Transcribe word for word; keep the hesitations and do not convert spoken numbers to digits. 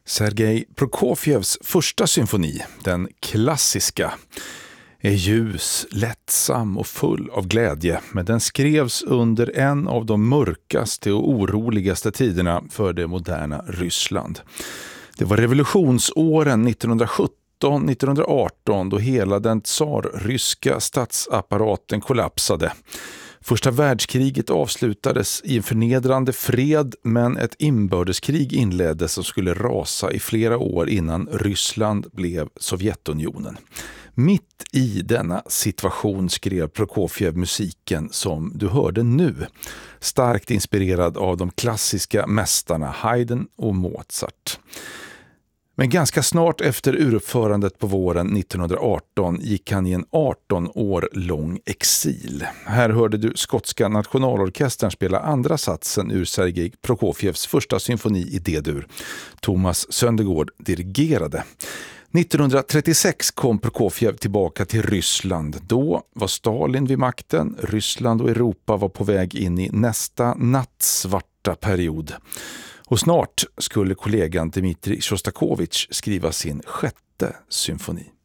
Sergej Prokofjevs första symfoni, den klassiska, är ljus, lättsam och full av glädje, men den skrevs under en av de mörkaste och oroligaste tiderna för det moderna Ryssland. Det var revolutionsåren nittonhundrasjutton nittonhundraarton då hela den tsarryska statsapparaten kollapsade. Första världskriget avslutades i en förnedrande fred, men ett inbördeskrig inleddes som skulle rasa i flera år innan Ryssland blev Sovjetunionen. Mitt i denna situation skrev Prokofjev musiken som du hörde nu, starkt inspirerad av de klassiska mästarna Haydn och Mozart. Men ganska snart efter uruppförandet på våren nittonhundraarton gick han i en arton år lång exil. Här hörde du skotska nationalorkestern spela andra satsen ur Sergej Prokofjevs första symfoni i D-dur. Thomas Söndergaard dirigerade. nittonhundratrettiosex kom Prokofjev tillbaka till Ryssland. Då var Stalin vid makten. Ryssland och Europa var på väg in i nästa nattsvarta period. Och snart skulle kollegan Dmitrij Sjostakovitj skriva sin sjätte symfoni.